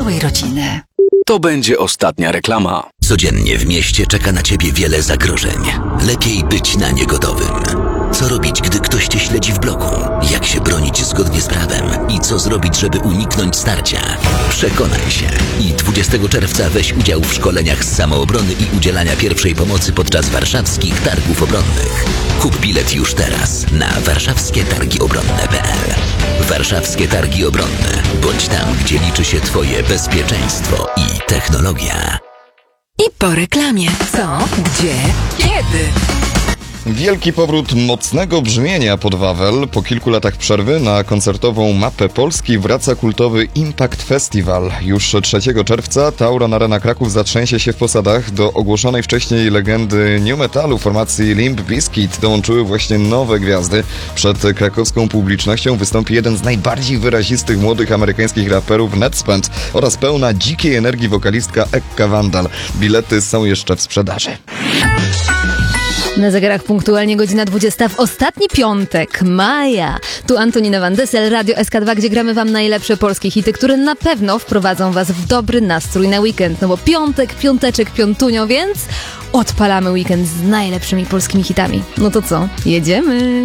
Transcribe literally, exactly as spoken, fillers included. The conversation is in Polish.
całej rodziny. To będzie ostatnia reklama. Codziennie w mieście czeka na ciebie wiele zagrożeń. Lepiej być na nie gotowym. Co robić, gdy ktoś cię śledzi w bloku? Jak się bronić zgodnie z prawem? I co zrobić, żeby uniknąć starcia? Przekonaj się. I dwudziestego czerwca weź udział w szkoleniach z samoobrony i udzielania pierwszej pomocy podczas warszawskich targów obronnych. Kup bilet już teraz na warszawskie targi obronne kropka p l. Warszawskie Targi Obronne. Bądź tam, gdzie liczy się twoje bezpieczeństwo i technologia. I po reklamie. Co? Gdzie? Kiedy? Wielki powrót mocnego brzmienia pod Wawel. Po kilku latach przerwy na koncertową mapę Polski wraca kultowy Impact Festival. Już trzeciego czerwca Tauron Arena Kraków zatrzęsie się w Posadach. Do ogłoszonej wcześniej legendy new metalu formacji Limp Bizkit dołączyły właśnie nowe gwiazdy. Przed krakowską publicznością wystąpi jeden z najbardziej wyrazistych młodych amerykańskich raperów Netspend oraz pełna dzikiej energii wokalistka Ekka Vandal. Bilety są jeszcze w sprzedaży. Na zegarach punktualnie godzina dwudziesta w ostatni piątek maja. Tu Antonina Van Dessel, Radio S K dwa, gdzie gramy wam najlepsze polskie hity, które na pewno wprowadzą was w dobry nastrój na weekend. No bo piątek, piąteczek, piątunio, więc odpalamy weekend z najlepszymi polskimi hitami. No to co? Jedziemy!